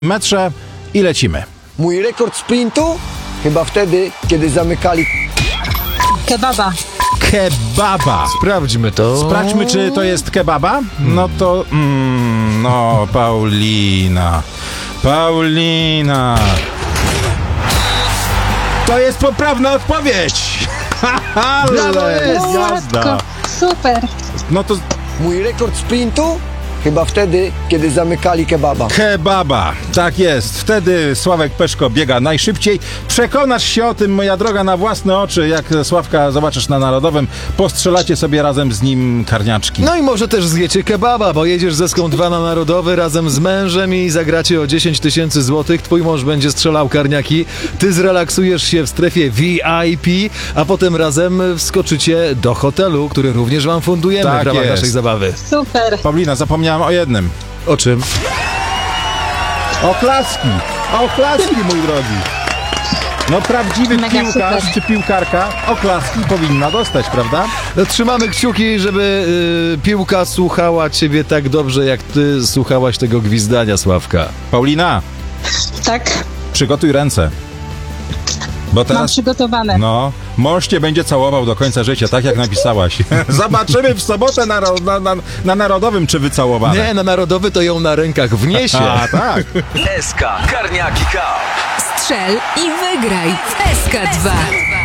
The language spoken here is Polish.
metrze i lecimy. Mój rekord sprintu? Chyba wtedy, kiedy zamykali Kebaba. Kebaba. Sprawdźmy to. Sprawdźmy, czy to jest kebaba. No to... no, Paulina. To jest poprawna odpowiedź. Ale jazda. Super. No to Mój rekord sprintu? Chyba wtedy, kiedy zamykali kebaba. kebaba. Tak jest. Wtedy Sławek Peszko biega najszybciej. Przekonasz się o tym, moja droga, na własne oczy. Jak Sławka zobaczysz na Narodowym, postrzelacie sobie razem z nim karniaczki. No i może też zjecie kebaba, bo jedziesz ze Ską 2 na Narodowy razem z mężem i zagracie o 10 000 złotych. Twój mąż będzie strzelał karniaki, ty zrelaksujesz się w strefie VIP, a potem razem wskoczycie do hotelu, który również wam fundujemy Tak w ramach jest. naszej zabawy. Super. Paulina, zapomniałem o jednym. O czym? Oklaski, mój drogi. No prawdziwy Mega piłkarz super. czy piłkarka oklaski powinna dostać, prawda? No, trzymamy kciuki, żeby piłka słuchała ciebie tak dobrze, jak ty słuchałaś tego gwizdania, Sławka. Paulina, Tak, przygotuj ręce. Bo mam teraz, przygotowane. no, mąż cię będzie całował do końca życia, tak jak napisałaś. Zobaczymy w sobotę na Narodowym, czy wycałowane. Nie, na Narodowy to ją na rękach wniesie. A, tak. SK Karniaki Cup. Strzel i wygraj w SK2.